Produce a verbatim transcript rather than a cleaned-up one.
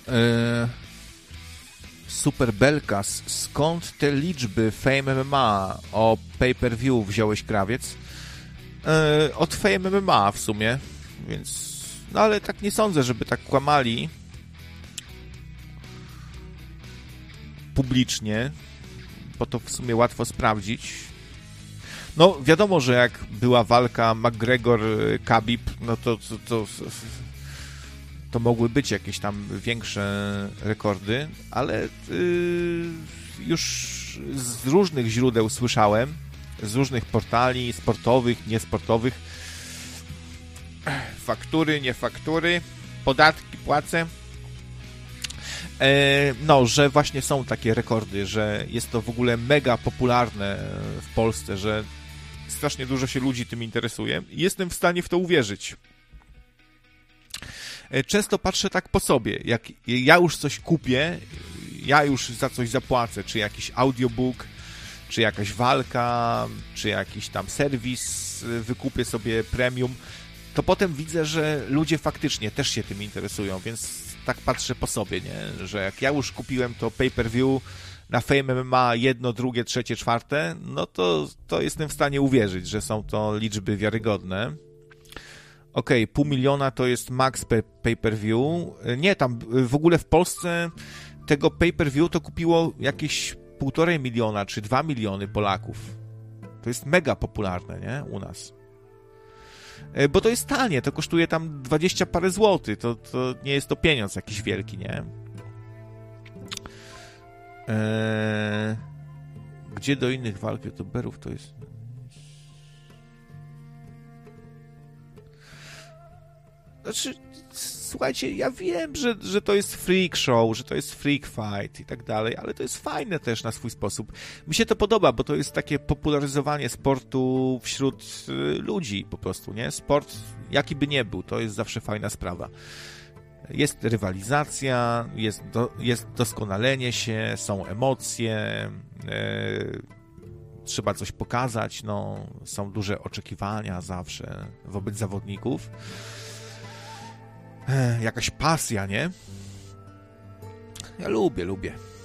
E, Super Belkas, skąd te liczby Fame M M A o pay-per-view wziąłeś, krawiec? E, od Fame M M A w sumie, więc... No ale tak nie sądzę, żeby tak kłamali publicznie, bo to w sumie łatwo sprawdzić. No wiadomo, że jak była walka McGregor-Khabib, no to, to, to, to mogły być jakieś tam większe rekordy, ale yy, już z różnych źródeł słyszałem, z różnych portali sportowych, niesportowych, faktury, nie faktury, podatki płacę, no, że właśnie są takie rekordy, że jest to w ogóle mega popularne w Polsce, że strasznie dużo się ludzi tym interesuje i jestem w stanie w to uwierzyć. Często patrzę tak po sobie, jak ja już coś kupię, ja już za coś zapłacę, czy jakiś audiobook, czy jakaś walka, czy jakiś tam serwis, wykupię sobie premium, to potem widzę, że ludzie faktycznie też się tym interesują, więc tak patrzę po sobie, nie? Że jak ja już kupiłem to pay-per-view na Fame M M A jedno, drugie, trzecie, czwarte, no to, to jestem w stanie uwierzyć, że są to liczby wiarygodne. Okej, okay, pół miliona to jest max pay-per-view. Nie, tam w ogóle w Polsce tego pay-per-view to kupiło jakieś półtorej miliona czy dwa miliony Polaków. To jest mega popularne, nie? U nas. Bo to jest tanie, to kosztuje tam dwadzieścia parę złotych, to, to nie jest to pieniądz jakiś wielki, nie? Eee, gdzie do innych walk youtuberów to jest... Znaczy, słuchajcie, ja wiem, że, że to jest freak show, że to jest freak fight i tak dalej, ale to jest fajne też na swój sposób. Mi się to podoba, bo to jest takie popularyzowanie sportu wśród ludzi po prostu, nie? Sport, jaki by nie był, to jest zawsze fajna sprawa. Jest rywalizacja, jest, do, jest doskonalenie się, są emocje, e, trzeba coś pokazać, no, są duże oczekiwania zawsze wobec zawodników. Jakaś pasja, nie? Ja lubię, lubię.